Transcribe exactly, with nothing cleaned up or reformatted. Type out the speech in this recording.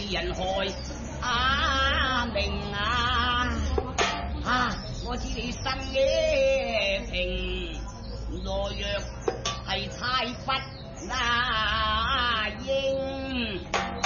人害啊明啊啊！我知你心嘅平懦弱。